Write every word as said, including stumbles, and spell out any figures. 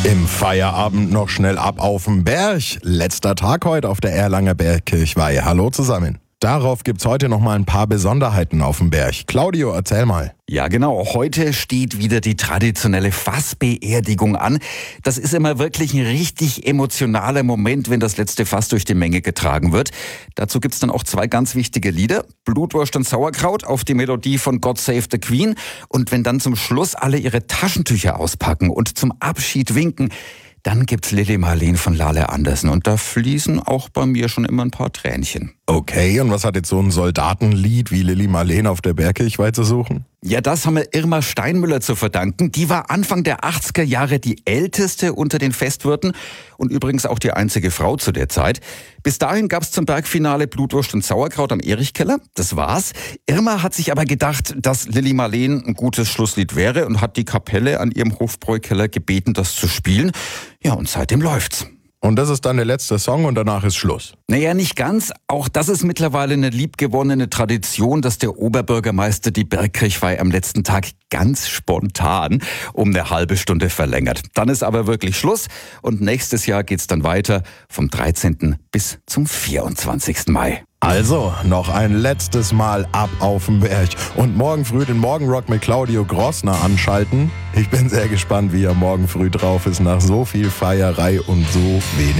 Im Feierabend noch schnell ab auf den Berg. Letzter Tag heute auf der Erlanger Bergkirchweih. Hallo zusammen. Darauf gibt's heute noch mal ein paar Besonderheiten auf dem Berg. Claudio, erzähl mal. Ja, genau. Heute steht wieder die traditionelle Fassbeerdigung an. Das ist immer wirklich ein richtig emotionaler Moment, wenn das letzte Fass durch die Menge getragen wird. Dazu gibt's dann auch zwei ganz wichtige Lieder. Blutwurst und Sauerkraut auf die Melodie von God Save the Queen. Und wenn dann zum Schluss alle ihre Taschentücher auspacken und zum Abschied winken, dann gibt's Lili Marleen von Lale Andersen. Und da fließen auch bei mir schon immer ein paar Tränchen. Okay, und was hat jetzt so ein Soldatenlied wie Lili Marleen auf der Bergkirchweih zu suchen? Ja, das haben wir Irma Steinmüller zu verdanken. Die war Anfang der achtziger Jahre die älteste unter den Festwirten und übrigens auch die einzige Frau zu der Zeit. Bis dahin gab's zum Bergfinale Blutwurst und Sauerkraut am Erichkeller. Das war's. Irma hat sich aber gedacht, dass Lili Marleen ein gutes Schlusslied wäre und hat die Kapelle an ihrem Hofbräukeller gebeten, das zu spielen. Ja, und seitdem läuft's. Und das ist dann der letzte Song und danach ist Schluss. Naja, nicht ganz. Auch das ist mittlerweile eine liebgewonnene Tradition, dass der Oberbürgermeister die Bergkirchweih am letzten Tag ganz spontan um eine halbe Stunde verlängert. Dann ist aber wirklich Schluss und nächstes Jahr geht's dann weiter vom dreizehnten bis zum vierundzwanzigsten Mai. Also, noch ein letztes Mal ab auf den Berg. Und morgen früh den Morgenrock mit Claudio Grossner anschalten. Ich bin sehr gespannt, wie er morgen früh drauf ist nach so viel Feierei und so wenig